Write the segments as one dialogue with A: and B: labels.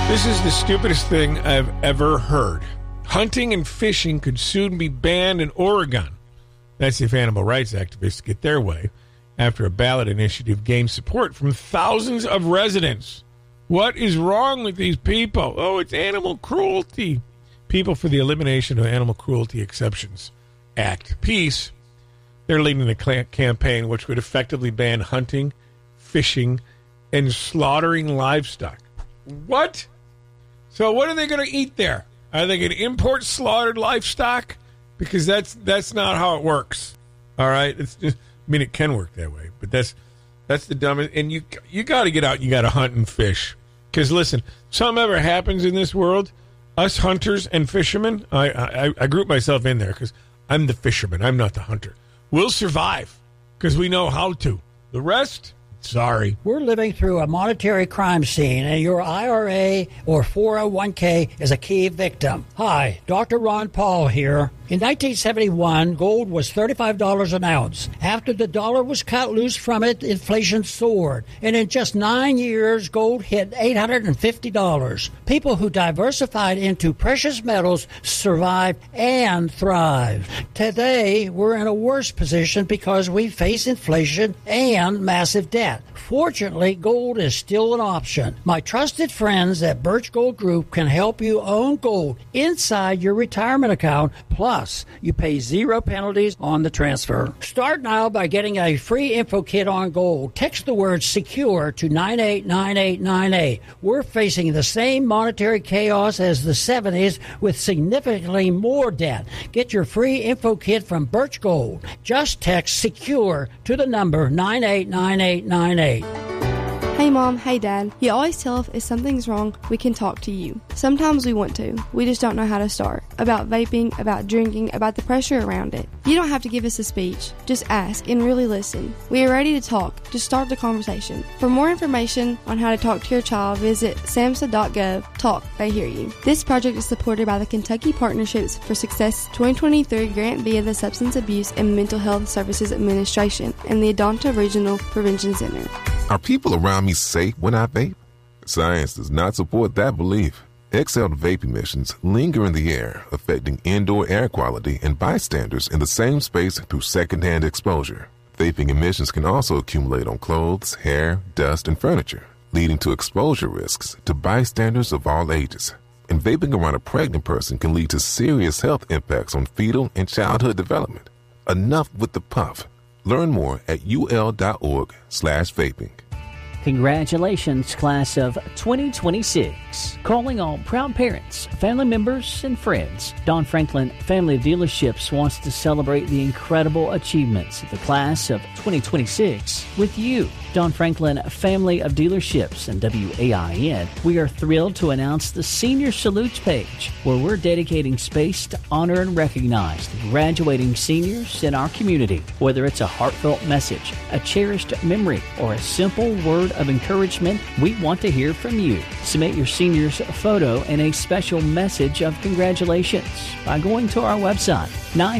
A: This is the stupidest thing I've ever heard. Hunting and fishing could soon be banned in Oregon. That's if animal rights activists get their way after a ballot initiative gained support from thousands of residents. What is wrong with these people? Oh, it's animal cruelty. People for the Elimination of Animal Cruelty Exceptions Act, PEACE, they're leading a campaign which would effectively ban hunting, fishing, and slaughtering livestock. What? So what are they going to eat there? Are they going to import slaughtered livestock? Because that's not how it works. All right? It's just, I mean, it can work that way, but that's the dumbest. And you got to get out and you got to hunt and fish. Because, listen, something ever happens in this world, us hunters and fishermen, I group myself in there because I'm the fisherman. I'm not the hunter. We'll survive because we know how to. The rest, sorry.
B: We're living through a monetary crime scene, and your IRA or 401k is a key victim. Hi, Dr. Ron Paul here. In 1971, gold was $35 an ounce. After the dollar was cut loose from it, inflation soared. And in just 9 years, gold hit $850. People who diversified into precious metals survived and thrived. Today, we're in a worse position because we face inflation and massive debt. Fortunately, gold is still an option. My trusted friends at Birch Gold Group can help you own gold inside your retirement account. Plus, you pay 0 penalties on the transfer. Start now by getting a free info kit on gold. Text the word SECURE to 989898. We're facing the same monetary chaos as the 70s with significantly more debt. Get your free info kit from Birch Gold. Just text SECURE to the number 989898.
C: Hey Mom, hey Dad. You always tell us if something's wrong, we can talk to you. Sometimes we want to. We just don't know how to start. About vaping, about drinking, about the pressure around it. You don't have to give us a speech. Just ask and really listen. We are ready to talk. Just start the conversation. For more information on how to talk to your child, visit samhsa.gov. Talk, they hear you. This project is supported by the Kentucky Partnerships for Success 2023 grant via the Substance Abuse and Mental Health Services Administration and the Adonta Regional Prevention Center.
D: Are people around me safe when I vape? Science does not support that belief. Exhaled vape emissions linger in the air, affecting indoor air quality and bystanders in the same space through secondhand exposure. Vaping emissions can also accumulate on clothes, hair, dust, and furniture, leading to exposure risks to bystanders of all ages. And vaping around a pregnant person can lead to serious health impacts on fetal and childhood development. Enough with the puff. Learn more at ul.org/vaping.
E: Congratulations, class of 2026. Calling all proud parents, family members, and friends. Don Franklin Family of Dealerships wants to celebrate the incredible achievements of the class of 2026 with you. Don Franklin Family of Dealerships and WAIN, we are thrilled to announce the Senior Salutes page, where we're dedicating space to honor and recognize the graduating seniors in our community. Whether it's a heartfelt message, a cherished memory, or a simple word of encouragement, we want to hear from you. Submit your senior's photo and a special message of congratulations by going to our website,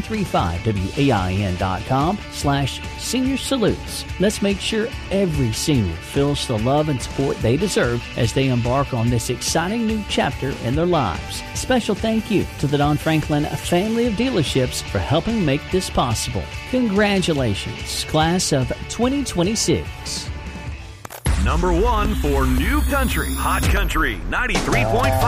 E: 935wain.com/senior salutes. Let's make sure every senior feels the love and support they deserve as they embark on this exciting new chapter in their lives. Special thank you to the Don Franklin Family of Dealerships for helping make this possible. Congratulations, class of 2026.
F: Number 1 for New Country, Hot Country 93.5.